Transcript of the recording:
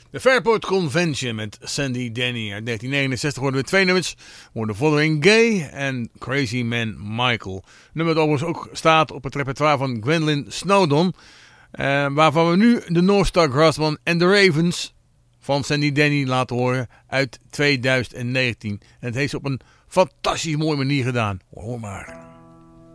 De Fairport Convention met Sandy Denny uit 1969 worden we 2 nummers. Worden Following Gay en Crazy Man Michael. Nummer dat overigens ook staat op het repertoire van Gwendolyn Snowdon. Waarvan we nu de North Star Grassman en de Ravens van Sandy Denny laten horen uit 2019. En het heeft ze op een fantastisch mooie manier gedaan. Hoor maar.